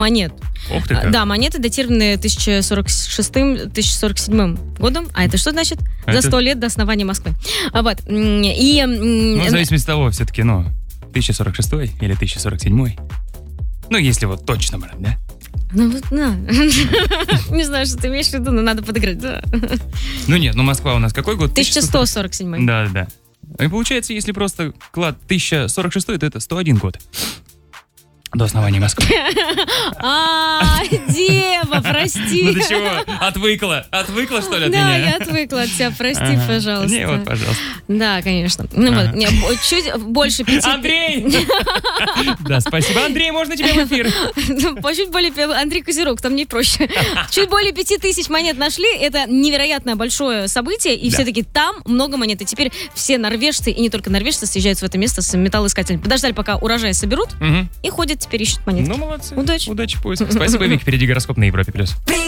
монет. Ох ты как. Да, монеты датированы 1046-1047 годом. А это что значит? За 100 лет до основания Москвы. Вот. И... Ну, в зависимости от того, все-таки, 1046 или 1047. Ну, если вот точно брать, да? Ну, вот, на. Не знаю, что ты имеешь в виду, но надо подыграть, да. Ну, нет, Москва у нас какой год? 1147. Да. И получается, если просто клад 1046, то это 101 год. До основания Москвы. Дева, прости. Ну ты чего? Отвыкла, что ли, от меня? Да, я отвыкла от тебя, прости, пожалуйста. Не, вот, пожалуйста. Да, конечно. Чуть больше 5... Андрей! Да, спасибо. Андрей, можно тебе в эфир? Чуть более... Андрей Козерог, там не проще. Чуть более 5000 монет нашли. Это невероятно большое событие. И все-таки там много монет. И теперь все норвежцы, и не только норвежцы, съезжаются в это место с металлоискателем. Подождали, пока урожай соберут, и ходят, теперь ищут монетки. Ну, молодцы. Удачи. Удачи в поиске. Спасибо, Вик. Впереди гороскоп на Европе+.